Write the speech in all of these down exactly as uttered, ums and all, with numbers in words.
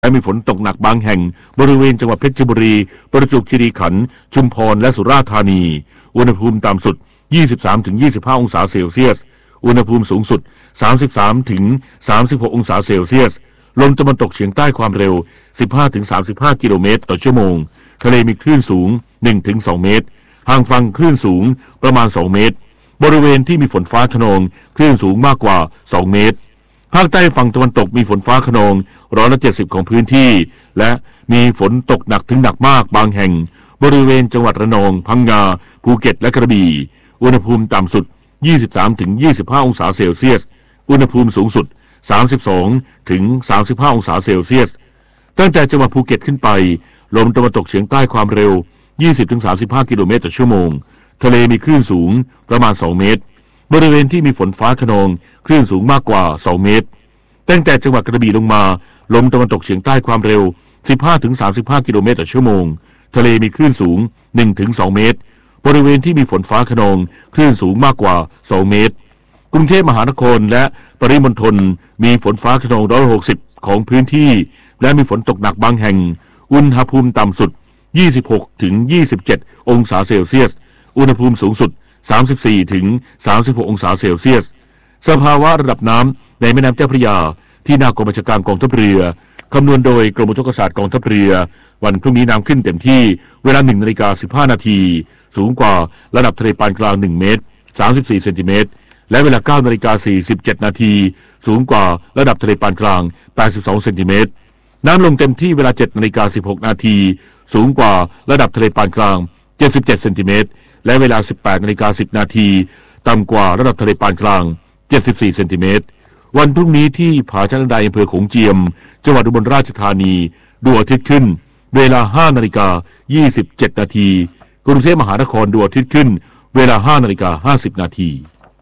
และมีฝนตกหนักบางแห่งบริเวณจังหวัดเพชรบุรีประจวบคีรีขันธ์ชุมพรและสุราษฎร์ธานีอุณหภูมิต่ำสุด ยี่สิบสามถึงยี่สิบห้า องศาเซลเซียสอุณหภูมิสูงสุด สามสิบสามถึงสามสิบหก องศาเซลเซียสลมตะวันตกเฉียงใต้ความเร็ว สิบห้าถึงสามสิบห้า กิโลเมตรต่อชั่วโมงทะเลมีคลื่นสูง หนึ่งถึงสอง เมตรห่างฝั่งคลื่นสูงประมาณสองเมตรบริเวณที่มีฝนฟ้าคะนองคลื่นสูงมากกว่าสองเมตรภาคใต้ฝั่งตะวันตกมีฝนฟ้าคะนองร้อยละเจ็ดสิบของพื้นที่และมีฝนตกหนักถึงหนักมากบางแห่งบริเวณจังหวัดระนองพังงาภูเก็ตและกระบี่อุณหภูมิต่ำสุด ยี่สิบสามถึงยี่สิบห้า องศาเซลเซียสอุณหภูมิสูงสุด สามสิบสองถึงสามสิบห้า องศาเซลเซียสตั้งแต่จังหวัดภูเก็ตขึ้นไปลมตะวันตกเฉียงใต้ความเร็ว ยี่สิบถึงสามสิบห้า กิโลเมตรต่อชั่วโมงทะเลมีคลื่นสูงประมาณสองเมตรบริเวณที่มีฝนฟ้าคะนองคลื่นสูงมากกว่าสองเมตรตั้งแต่จังหวัดกระบี่ลงมาลมตะวันตกเฉียงใต้ความเร็ว สิบห้าถึงสามสิบห้า กิโลเมตรต่อชั่วโมงทะเลมีคลื่นสูง หนึ่งถึงสอง เมตรบริเวณที่มีฝนฟ้าคะนองคลื่นสูงมากกว่าสองเมตรกรุงเทพมหานครและปริมณฑลมีฝนฟ้าคะนองร้อยละหกสิบของพื้นที่และมีฝนตกหนักบางแห่งอุณหภูมิต่ำสุด ยี่สิบหกถึงยี่สิบเจ็ด องศาเซลเซียสอุณหภูมิสูงสุด สามสิบสี่ถึงสามสิบหก องศาเซลเซียสสภาวะระดับน้ำในแม่น้ำเจ้าพระยาที่หน้ากองบัญชาการกองทัพเรือคำนวณโดยกรมอุทกศาสตร์กองทัพเรือวันพรุ่งนี้น้ำขึ้นเต็มที่เวลา หนึ่งนาฬิกาสิบห้า นาทีสูงกว่าระดับทะเลปานกลางหนึ่งเมตรสามสิบสี่เซนติเมตรและเวลา เก้านาฬิกาสี่สิบเจ็ด นาทีสูงกว่าระดับทะเลปานกลางแปดสิบสองเซนติเมตรน้ำลงเต็มที่เวลา เจ็ดนาฬิกาสิบหก นาทีสูงกว่าระดับทะเลปานกลางเจ็ดสิบเจ็ดเซนติเมตรและเวลา สิบแปดนาฬิกาสิบ นาทีต่ำกว่าระดับทะเลปานกลางเจ็ดสิบสี่เซนติเมตรวันพรุ่งนี้ที่ผาชะนันไดอำเภอโขงเจียมจังหวัดอุบลราชธานีดวงอาทิตย์ขึ้นเวลา ห้านาฬิกายี่สิบเจ็ด นาทีกรุงเทพมหานครดวงอาทิตย์ขึ้นเวลา ห้านาฬิกาห้าสิบ นาที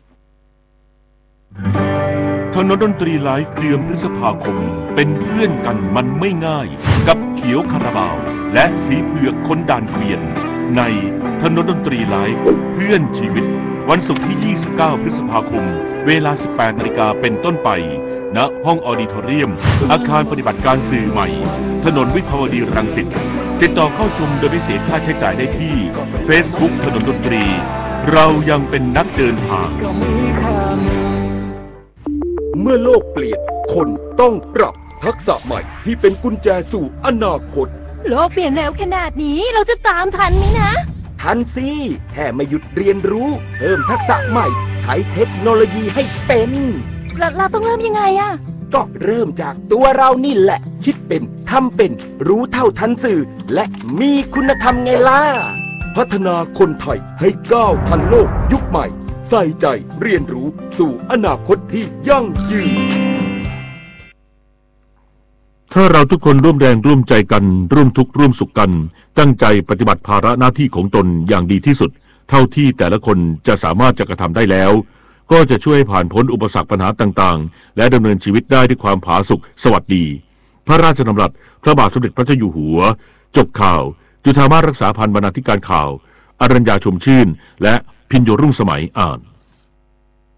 ถนนดนตรีไลฟ์เดือนพฤษภาคมเป็นเพื่อนกันมันไม่ง่ายกับเขียวคาราบาวและสีเผือกคนด่านเกวียนในถนนดนตรีไลฟ์เพื่อนชีวิตวันศุกร์ที่ยี่สิบเก้าพฤษภาคมเวลา สิบแปดนาฬิกาเป็นต้นไปณห้องออดิทอเรียมอาคารปฏิบัติการสื่อใหม่ถนนวิภาวดีรังสิตติดต่อเข้าชมโดยไม่เสียค่าใช้จ่ายได้ที่ Facebook ถนนดนตรีเรายังเป็นนักเดินทางเมื่อโลกเปลี่ยนคนต้องปรับทักษะใหม่ที่เป็นกุญแจสู่อนาคตโลกเปลี่ยนเร็วขนาดนี้เราจะตามทันไหมนะทันสิแค่ไม่หยุดเรียนรู้เพิ่มทักษะใหม่ใช้เทคโนโลยีให้เป็นเราเราต้องเริ่มยังไงอะก็เริ่มจากตัวเรานี่แหละคิดเป็นทำเป็นรู้เท่าทันสื่อและมีคุณธรรมไงล่ะพัฒนาคนไทยให้ก้าวทันโลกยุคใหม่ใส่ใจเรียนรู้สู่อนาคตที่ยั่งยืนถ้าเราทุกคนร่วมแรงร่วมใจกันร่วมทุกข์ร่วมสุขกันตั้งใจปฏิบัติภาระหน้าที่ของตนอย่างดีที่สุดเท่าที่แต่ละคนจะสามารถจะกระทำได้แล้วก็จะช่วยผ่านพ้นอุปสรรคปัญหาต่างๆและดำเนินชีวิตได้ด้วยความผาสุกสวัสดีพระราชดำรัสพระบาทสมเด็จพระเจ้าอยู่หัวจบข่าวจุฑามาสรักษาพันธ์บรรณาธิการข่าวอรัญญาชมชื่นและพิญโยรุ่งสมัยอ่าน